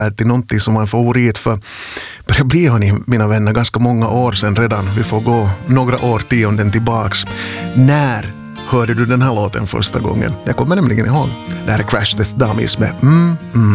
är till någonting som var en favorit för det blir ni, mina vänner, ganska många år sedan redan. Vi får gå några årtionden tillbaks. När hörde du den här låten första gången? Jag kommer nämligen ihåg. Det här är Crash Test Dummies med